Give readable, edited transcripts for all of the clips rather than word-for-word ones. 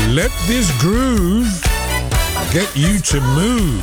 Let this groove get you to move.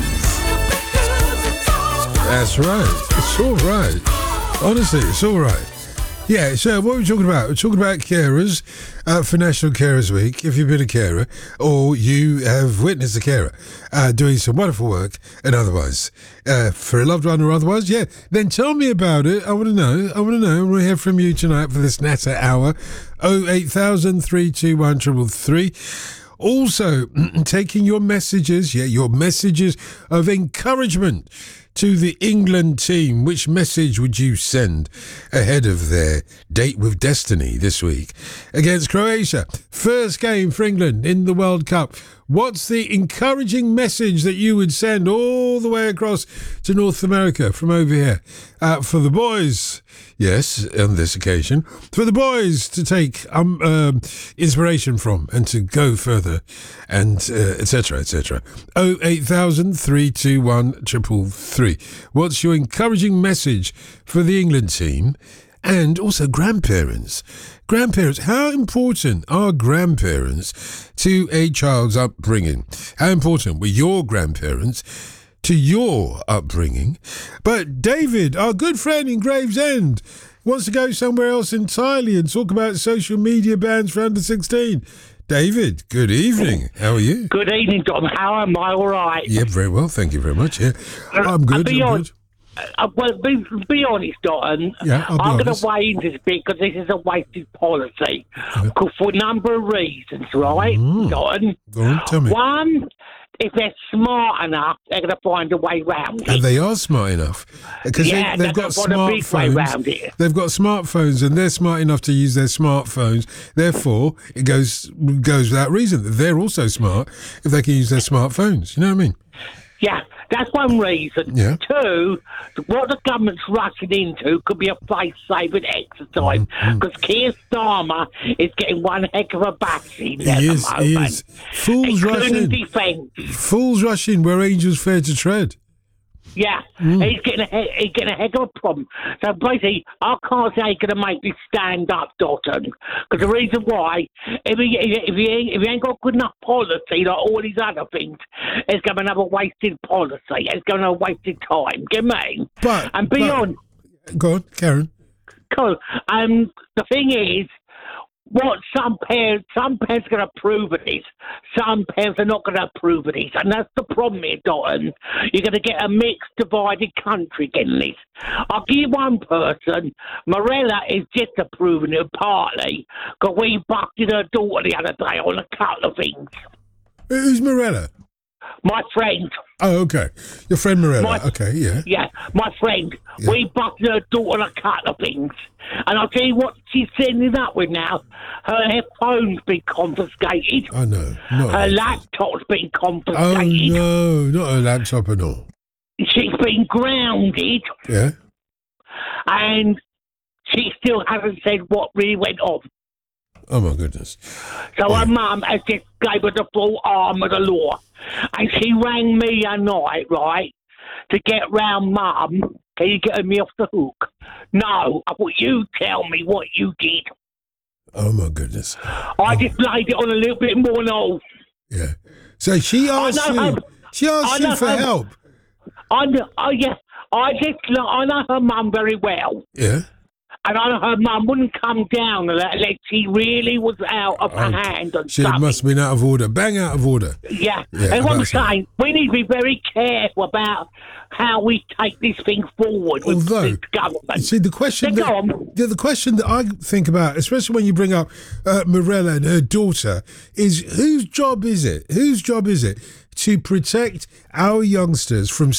That's right. It's all right. Honestly, it's all right. Yeah, so what are we talking about? We're talking about carers for National Carers Week. If you've been a carer or you have witnessed a carer doing some wonderful work and otherwise, for a loved one or otherwise, yeah, then tell me about it. I want to know. I want to hear from you tonight for this Natter Hour. 08000 321 333. Also, taking your messages, your messages of encouragement to the England team. Which message would you send ahead of their date with destiny this week against Croatia? First game for England in the World Cup. What's the encouraging message that you would send all the way across to North America from over here? For the boys, yes, on this occasion, for the boys to take inspiration from and to go further, and etc. 08000 321 333. What's your encouraging message for the England team? And also grandparents. Grandparents, how important are grandparents to a child's upbringing? How important were your grandparents to your upbringing? But David, our good friend in Gravesend, wants to go somewhere else entirely and talk about social media bans for under 16. David, good evening. How are you? Good evening, Dom. How am I? All right? Yeah, very well. Thank you very much. Yeah, I'm good. Be honest, Dotton. Yeah, I'm going to weigh into this bit because this is a wasted policy. For a number of reasons, right, Dotton? Go on, tell me. One, if they're smart enough, they're going to find a way round it. And they are smart enough because they've got smartphones. They've got smartphones, and they're smart enough to use their smartphones. Therefore, it goes without reason that they're also smart if they can use their smartphones. You know what I mean? Yeah, that's one reason. Yeah. Two, what the government's rushing into could be a face-saving exercise because Keir Starmer is getting one heck of a bashing at the moment. He is. Fools rush in where angels fear to tread. Yeah, he's getting a heck of a problem. So basically, I can't say he's going to make this stand up, Dotton. Because the reason why, if he ain't got good enough policy like all these other things, it's going to be another wasted policy. It's going to be a wasted time. Get me? And beyond. Go on, Karen. Cool. The thing is, what some parents are going to approve of this, some parents are not going to approve of this, and that's the problem here, Dotton. You're going to get a mixed, divided country getting this. I'll give you one person. Morella is just approving it partly, because we busted her daughter the other day on a couple of things. Who's Morella? My friend. Oh, okay. Your friend Morella. Okay, yeah. Yeah, my friend. Yeah. We busted her daughter on a couple of things. And I'll tell you what she's ending up with now. Her phone's been confiscated. Oh, no. Her laptop's been confiscated. Oh, no. Not her laptop at all. She's been grounded. Yeah. And she still hasn't said what really went on. Oh, my goodness. So her mum has just gave her the full arm of the law. And she rang me a night, right, to get round Mum. Can you get me off the hook? No, I thought you tell me what you did. Oh, my goodness. I just laid it on a little bit more now. Yeah. So she asked you for help. I know her mum very well. Yeah. And I know her mum wouldn't come down unless she really was out of her hand. She must have been out of order. Bang out of order. Yeah. And what I'm saying, we need to be very careful about how we take this thing forward with the government. See, the question that I think about, especially when you bring up Morella and her daughter, is whose job is it? Whose job is it to protect our youngsters from